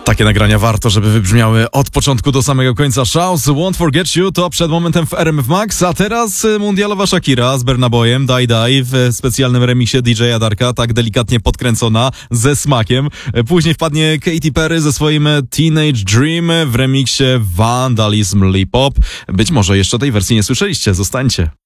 Takie nagrania warto, żeby wybrzmiały od początku do samego końca. Shouse, Won't Forget You to przed momentem w RMF Max, a teraz mundialowa Shakira z Burna Boyem, Die Die w specjalnym remiksie DJ-a Darka, tak delikatnie podkręcona, ze smakiem. Później wpadnie Katy Perry ze swoim Teenage Dream w remiksie Vandalism Lip Hop. Być może jeszcze tej wersji nie słyszeliście, zostańcie.